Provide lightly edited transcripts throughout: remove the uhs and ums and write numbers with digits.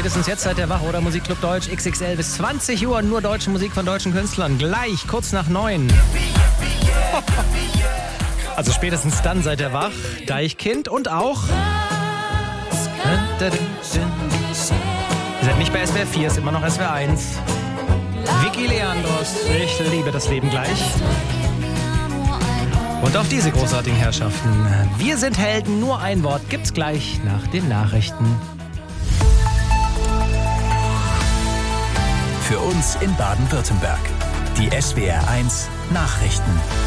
Spätestens jetzt seit der Wache oder Musikclub Deutsch XXL bis 20 Uhr. Nur deutsche Musik von deutschen Künstlern. Gleich, kurz nach 9. Also spätestens dann seid ihr wach. Deichkind und auch... Ihr seid nicht bei SWR 4, ist immer noch SWR 1. Vicky Leandros, ich liebe das Leben gleich. Und auch diese großartigen Herrschaften. Wir sind Helden, nur ein Wort gibt's gleich nach den Nachrichten. Für uns in Baden-Württemberg. Die SWR 1 Nachrichten.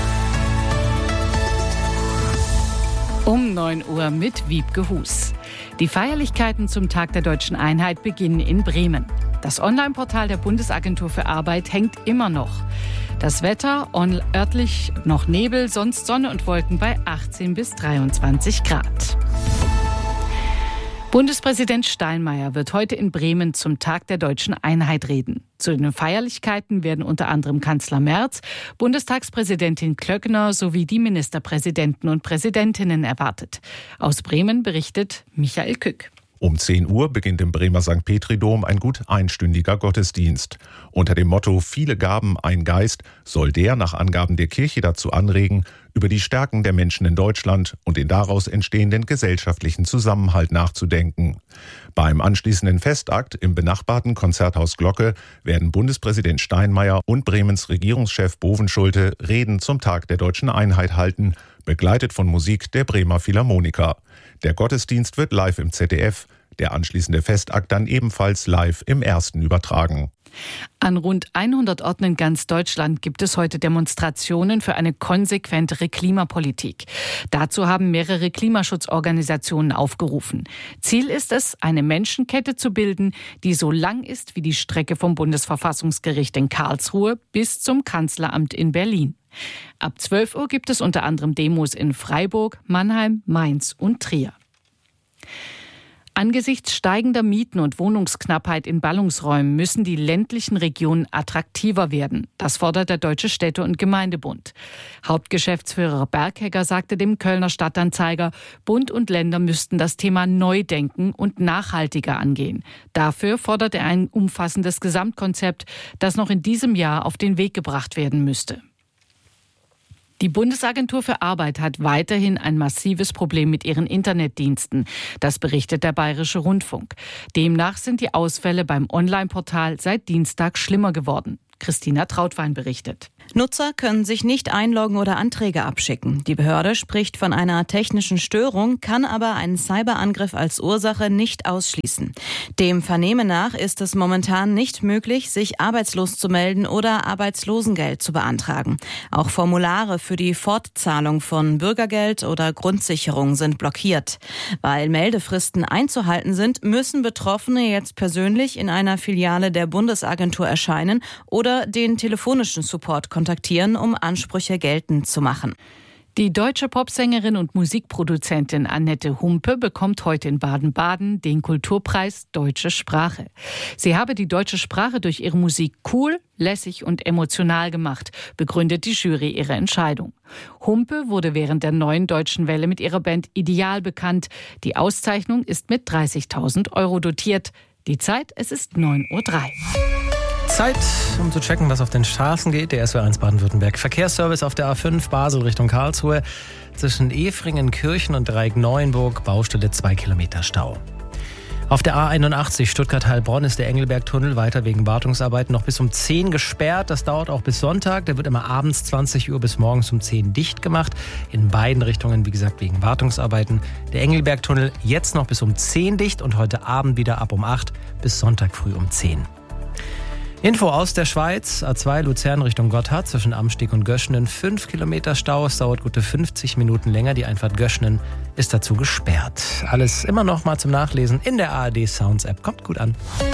Um 9 Uhr mit Wiebke Hus. Die Feierlichkeiten zum Tag der Deutschen Einheit beginnen in Bremen. Das Online-Portal der Bundesagentur für Arbeit hängt immer noch. Das Wetter, örtlich noch Nebel, sonst Sonne und Wolken bei 18 bis 23 Grad. Bundespräsident Steinmeier wird heute in Bremen zum Tag der Deutschen Einheit reden. Zu den Feierlichkeiten werden unter anderem Kanzler Merz, Bundestagspräsidentin Klöckner sowie die Ministerpräsidenten und Präsidentinnen erwartet. Aus Bremen berichtet Michael Kück. Um 10 Uhr beginnt im Bremer St. Petri-Dom ein gut einstündiger Gottesdienst. Unter dem Motto »Viele Gaben, ein Geist« soll der nach Angaben der Kirche dazu anregen, über die Stärken der Menschen in Deutschland und den daraus entstehenden gesellschaftlichen Zusammenhalt nachzudenken. Beim anschließenden Festakt im benachbarten Konzerthaus Glocke werden Bundespräsident Steinmeier und Bremens Regierungschef Bovenschulte Reden zum Tag der Deutschen Einheit halten, begleitet von Musik der Bremer Philharmoniker. Der Gottesdienst wird live im ZDF, der anschließende Festakt dann ebenfalls live im Ersten übertragen. An rund 100 Orten in ganz Deutschland gibt es heute Demonstrationen für eine konsequentere Klimapolitik. Dazu haben mehrere Klimaschutzorganisationen aufgerufen. Ziel ist es, eine Menschenkette zu bilden, die so lang ist wie die Strecke vom Bundesverfassungsgericht in Karlsruhe bis zum Kanzleramt in Berlin. Ab 12 Uhr gibt es unter anderem Demos in Freiburg, Mannheim, Mainz und Trier. Angesichts steigender Mieten und Wohnungsknappheit in Ballungsräumen müssen die ländlichen Regionen attraktiver werden. Das fordert der Deutsche Städte- und Gemeindebund. Hauptgeschäftsführer Berghegger sagte dem Kölner Stadtanzeiger, Bund und Länder müssten das Thema neu denken und nachhaltiger angehen. Dafür fordert er ein umfassendes Gesamtkonzept, das noch in diesem Jahr auf den Weg gebracht werden müsste. Die Bundesagentur für Arbeit hat weiterhin ein massives Problem mit ihren Internetdiensten. Das berichtet der Bayerische Rundfunk. Demnach sind die Ausfälle beim Online-Portal seit Dienstag schlimmer geworden. Christina Trautwein berichtet. Nutzer können sich nicht einloggen oder Anträge abschicken. Die Behörde spricht von einer technischen Störung, kann aber einen Cyberangriff als Ursache nicht ausschließen. Dem Vernehmen nach ist es momentan nicht möglich, sich arbeitslos zu melden oder Arbeitslosengeld zu beantragen. Auch Formulare für die Fortzahlung von Bürgergeld oder Grundsicherung sind blockiert. Weil Meldefristen einzuhalten sind, müssen Betroffene jetzt persönlich in einer Filiale der Bundesagentur erscheinen oder den telefonischen Support kontaktieren, um Ansprüche geltend zu machen. Die deutsche Popsängerin und Musikproduzentin Annette Humpe bekommt heute in Baden-Baden den Kulturpreis Deutsche Sprache. Sie habe die deutsche Sprache durch ihre Musik cool, lässig und emotional gemacht, begründet die Jury ihre Entscheidung. Humpe wurde während der Neuen Deutschen Welle mit ihrer Band Ideal bekannt. Die Auszeichnung ist mit 30.000 € dotiert. Die Zeit, es ist 9:03 Uhr. Zeit, um zu checken, was auf den Straßen geht. Der SWR 1 Baden-Württemberg. Verkehrsservice auf der A5 Basel Richtung Karlsruhe. Zwischen Efringen, Kirchen und Dreieck-Neuenburg. Baustelle 2 Kilometer Stau. Auf der A81 Stuttgart-Heilbronn ist der Engelberg-Tunnel weiter wegen Wartungsarbeiten noch bis um 10 gesperrt. Das dauert auch bis Sonntag. Der wird immer abends 20 Uhr bis morgens um 10 dicht gemacht. In beiden Richtungen, wie gesagt, wegen Wartungsarbeiten. Der Engelberg-Tunnel jetzt noch bis um 10 dicht und heute Abend wieder ab um 8 bis Sonntag früh um 10. Info aus der Schweiz, A2 Luzern Richtung Gotthard, zwischen Amsteg und Göschenen 5 Kilometer Stau. Es dauert gute 50 Minuten länger. Die Einfahrt Göschenen ist dazu gesperrt. Alles immer noch mal zum Nachlesen in der ARD Sounds App. Kommt gut an.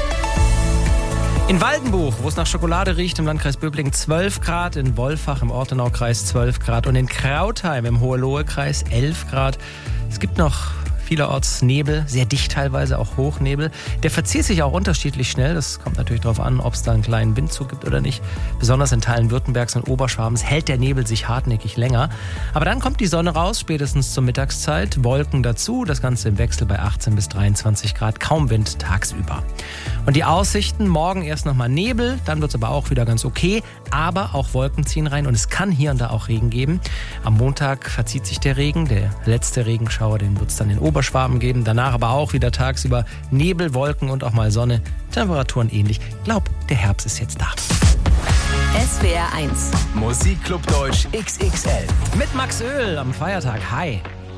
In Waldenbuch, wo es nach Schokolade riecht, im Landkreis Böblingen 12 Grad, in Wolfach im Ortenaukreis 12 Grad und in Krautheim im Hohenlohe-Kreis 11 Grad. Es gibt noch vielerorts Nebel, sehr dicht teilweise, auch Hochnebel. Der verzieht sich auch unterschiedlich schnell. Das kommt natürlich darauf an, ob es da einen kleinen Windzug gibt oder nicht. Besonders in Teilen Württembergs und Oberschwabens hält der Nebel sich hartnäckig länger. Aber dann kommt die Sonne raus, spätestens zur Mittagszeit. Wolken dazu, das Ganze im Wechsel bei 18 bis 23 Grad. Kaum Wind tagsüber. Und die Aussichten, morgen erst nochmal Nebel, dann wird es aber auch wieder ganz okay. Aber auch Wolken ziehen rein und es kann hier und da auch Regen geben. Am Montag verzieht sich der Regen. Der letzte Regenschauer, den wird es dann in Oberschwaben geben. Danach aber auch wieder tagsüber Nebel, Wolken und auch mal Sonne. Temperaturen ähnlich. Ich glaube, der Herbst ist jetzt da. SWR 1. Musikclub Deutsch XXL. Mit Max Öl am Feiertag. Hi.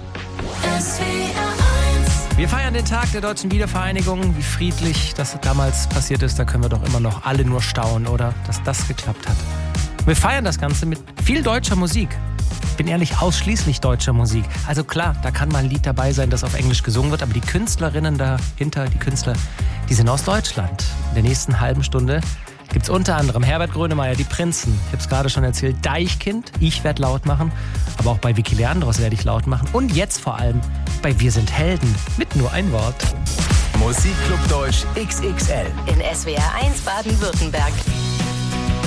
SWR 1. Wir feiern den Tag der Deutschen Wiedervereinigung. Wie friedlich das damals passiert ist, da können wir doch immer noch alle nur staunen, oder? Dass das geklappt hat. Wir feiern das Ganze mit viel deutscher Musik. Ich bin ehrlich, ausschließlich deutscher Musik. Also klar, da kann mal ein Lied dabei sein, das auf Englisch gesungen wird, aber die Künstlerinnen dahinter, die Künstler, die sind aus Deutschland. In der nächsten halben Stunde gibt es unter anderem Herbert Grönemeyer, die Prinzen. Ich habe es gerade schon erzählt, Deichkind, ich werde laut machen, aber auch bei Vicky Leandros werde ich laut machen. Und jetzt vor allem bei Wir sind Helden mit nur ein Wort. Musikclub Deutsch XXL. In SWR 1 Baden-Württemberg.